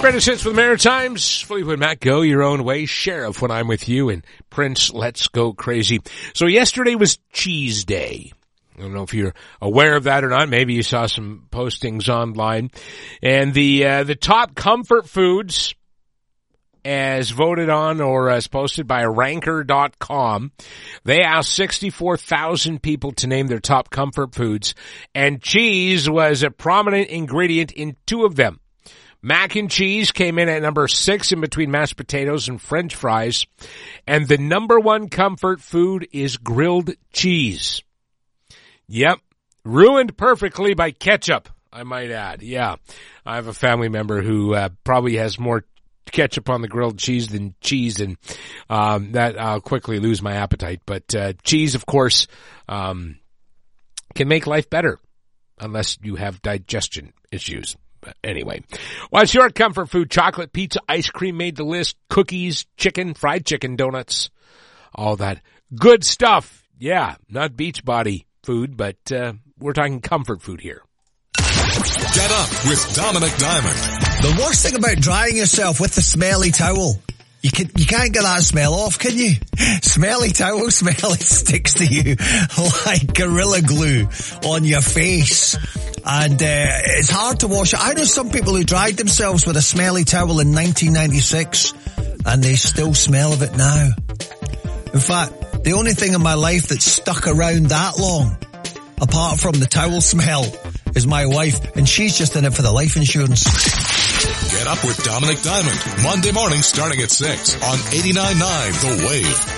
Greatest hits with the Maritimes. Fleetwood Mac, Go Your Own Way. Sheriff, When I'm With You, and Prince, Let's Go Crazy. So yesterday was Cheese Day. I don't know if you're aware of that or not. Maybe you saw some postings online. And the top comfort foods, as voted on or as posted by Ranker.com, they asked 64,000 people to name their top comfort foods, and cheese was a prominent ingredient in two of them. Mac and cheese came in at number 6 in between mashed potatoes and French fries, and the number one comfort food is grilled cheese. Yep, ruined perfectly by ketchup, I might add. Yeah, I have a family member who probably has more ketchup on the grilled cheese than cheese, and that I'll quickly lose my appetite. But cheese, of course, can make life better unless you have digestion issues. But anyway, what's your comfort food? Chocolate, pizza, ice cream made the list, cookies, chicken, fried chicken, donuts, all that good stuff. Yeah, not Beachbody food, but we're talking comfort food here. Get up with Dominic Diamond. The worst thing about drying yourself with the smelly towel, you can't get that smell off, can you? Smelly towel smell, it sticks to you like Gorilla Glue on your face. And it's hard to wash it. I know some people who dried themselves with a smelly towel in 1996 and they still smell of it now. In fact, the only thing in my life that's stuck around that long, apart from the towel smell, is my wife, and she's just in it for the life insurance. Get up with Dominic Diamond, Monday morning starting at 6 on 89.9 The Wave.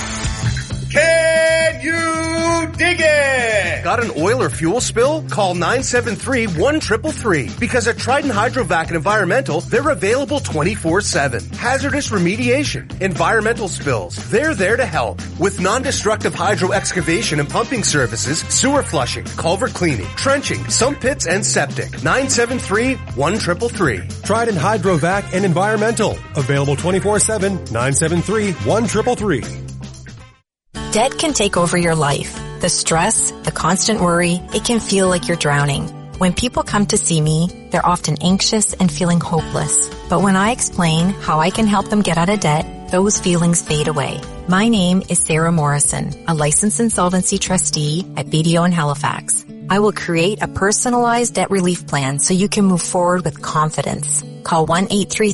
Can you dig it? Got an oil or fuel spill? Call 973-1333. Because at Trident Hydrovac and Environmental, they're available 24/7. Hazardous remediation, environmental spills, they're there to help. With non-destructive hydro excavation and pumping services, sewer flushing, culvert cleaning, trenching, sump pits, and septic. 973-1333. Trident Hydrovac and Environmental. Available 24/7, 973-1333. Debt can take over your life. The stress, the constant worry, it can feel like you're drowning. When people come to see me, they're often anxious and feeling hopeless. But when I explain how I can help them get out of debt, those feelings fade away. My name is Sarah Morrison, a licensed insolvency trustee at BDO in Halifax. I will create a personalized debt relief plan so you can move forward with confidence. Call 1-833